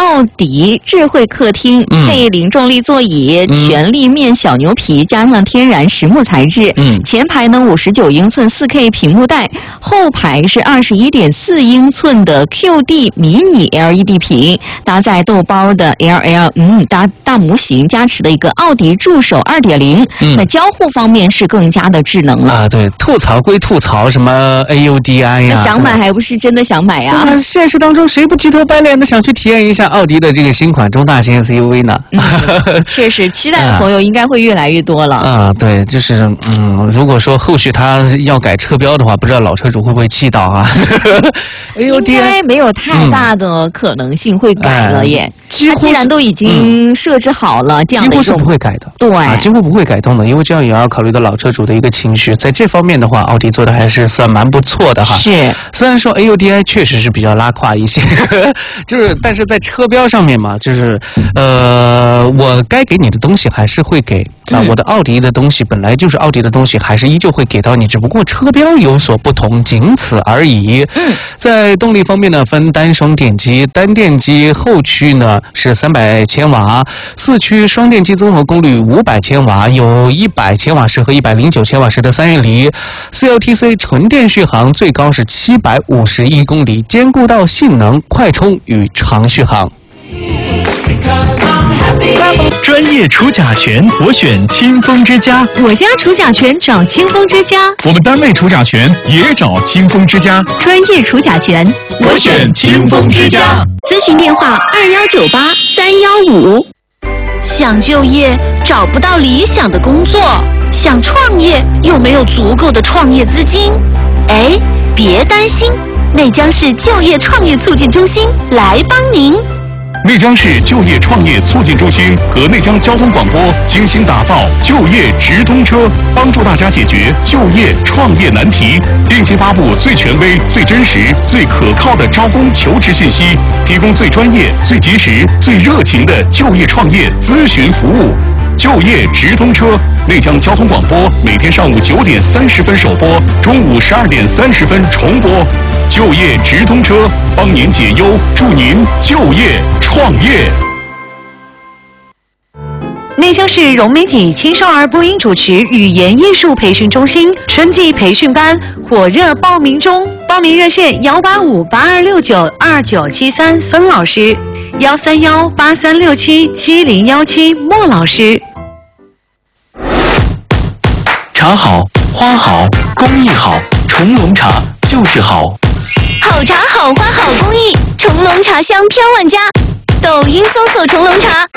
奥迪智慧客厅，配零重力座椅，全立面小牛皮加上天然实木材质。前排呢59英寸 4K 屏幕带，后排是21.4英寸的 QD 迷你 LED 屏，搭载豆包的 大模型加持的一个奥迪助手2.0。那交互方面是更加的智能了。 对，吐槽归吐槽，什么 AUDI 呀， 想买还不是真的想买啊？ 现实当中谁不急头白脸的想去体验一下奥迪的这个新款中大型 SUV 呢？ 确实，期待的朋友应该会越来越多了。 对，就是如果说后续他要改车标的话，不知道老车主会不会气到啊？ 应该没有太大的可能性会改了耶。它既然都已经设置好了，这样的几乎是不会改的。 对， 几乎不会改动的，因为这样也要考虑到老车主的一个情绪，在这方面的话，奥迪做的还是算蛮不错的哈。 是， 虽然说 AUDI 确实是比较拉胯一些，但是在车标上面嘛，我该给你的东西还是会给我的奥迪的东西本来就是奥迪的东西，还是依旧会给到你，只不过车标有所不同，仅此而已。在动力方面呢，分单双电机，单电机后驱呢是300千瓦，4驱双电机综合功率500千瓦，有100千瓦时和109千瓦时的3元锂，4LTC 纯电续航最高是751公里，兼顾到性能、快充与长续航。 专业除甲醛，我选清风之家。 我家除甲醛找清风之家。 我们单位除甲醛也找清风之家。 专业除甲醛， 我选清风之家。 咨询电话2198-315。想就业找不到理想的工作，想创业又没有足够的创业资金，别担心，内江市就业创业促进中心来帮您。 内江市就业创业促进中心和内江交通广播精心打造就业直通车，帮助大家解决就业创业难题，定期发布最权威、最真实、最可靠的招工求职信息，提供最专业、最及时、最热情的就业创业咨询服务。就业直通车，内江交通广播每天上午9点30分首播，中午12点30分重播。就业直通车，帮您解忧，祝您就业创业。 内江市融媒体青少儿播音主持语言艺术培训中心春季培训班火热报名中，报名热线185-8269-2973孙老师，131-8367-7017莫老师。 茶好，花好，工艺好，重龙茶就是好。 好茶好花好工艺，重龙茶香飘万家。抖音搜索重龙茶。